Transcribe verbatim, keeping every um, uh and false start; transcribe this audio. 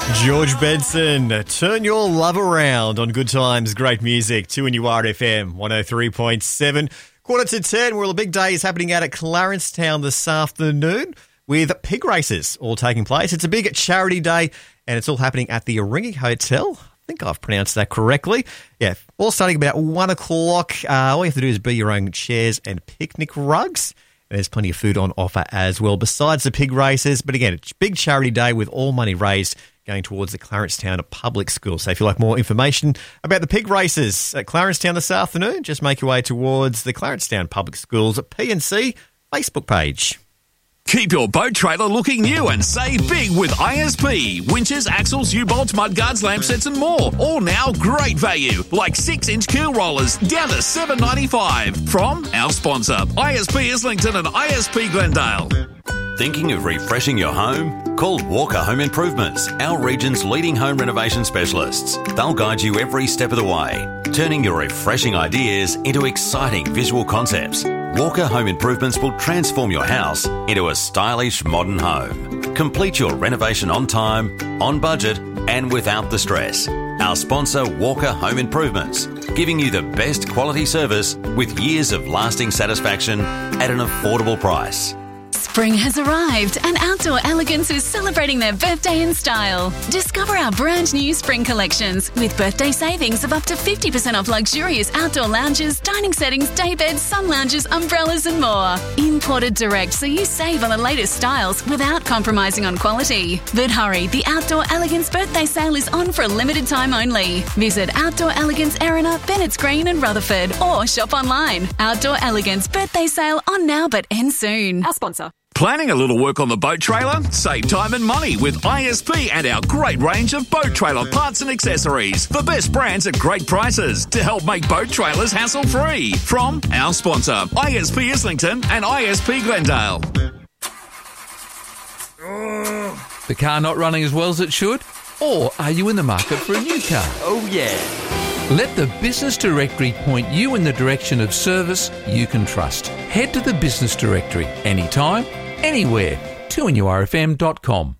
George Benson, turn your love around on Good Times, great music, two N U R F M, one oh three point seven. Quarter to ten, well, a big day is happening out at Clarencetown this afternoon with pig races all taking place. It's a big charity day and it's all happening at the Aringi Hotel. I think I've pronounced that correctly. Yeah, all starting about one o'clock. Uh, all you have to do is be your own chairs and picnic rugs. And there's plenty of food on offer as well, besides the pig races. But again, it's a big charity day with all money raised going towards the Clarencetown Public School. So if you'd like more information about the pig races at Clarencetown this afternoon, just make your way towards the Clarencetown Public Schools P and C Facebook page. Keep your boat trailer looking new and save big with I S P. Winches, axles, U-bolts, mudguards, lamp sets and more. All now great value, like six inch keel rollers down to seven dollars ninety-five. From our sponsor, I S P Islington and I S P Glendale. Thinking of refreshing your home? Call Walker Home Improvements, our region's leading home renovation specialists. They'll guide you every step of the way, turning your refreshing ideas into exciting visual concepts. Walker Home Improvements will transform your house into a stylish modern home. Complete your renovation on time, on budget, and without the stress. Our sponsor, Walker Home Improvements, giving you the best quality service with years of lasting satisfaction at an affordable price. Spring has arrived and Outdoor Elegance is celebrating their birthday in style. Discover our brand new spring collections with birthday savings of up to fifty percent off luxurious outdoor lounges, dining settings, day beds, sun lounges, umbrellas and more. Imported direct so you save on the latest styles without compromising on quality. But hurry, the Outdoor Elegance birthday sale is on for a limited time only. Visit Outdoor Elegance Erina, Bennett's Green and Rutherford or shop online. Outdoor Elegance birthday sale on now but ends soon. Our sponsor. Planning a little work on the boat trailer? Save time and money with I S P and our great range of boat trailer parts and accessories. The best brands at great prices to help make boat trailers hassle-free. From our sponsor, I S P Islington and I S P Glendale. The car not running as well as it should? Or are you in the market for a new car? Oh, yeah. Let the Business Directory point you in the direction of service you can trust. Head to the Business Directory anytime, anywhere. two N U R F M dot com.